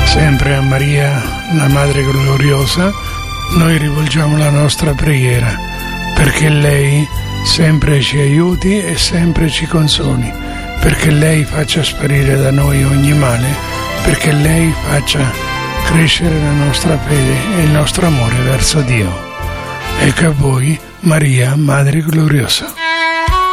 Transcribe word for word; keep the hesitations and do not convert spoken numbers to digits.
Sempre a Maria, la Madre Gloriosa, noi rivolgiamo la nostra preghiera, perché lei sempre ci aiuti e sempre ci consoli, perché lei faccia sparire da noi ogni male, perché lei faccia crescere la nostra fede e il nostro amore verso Dio. Ecco a voi, Maria, Madre Gloriosa.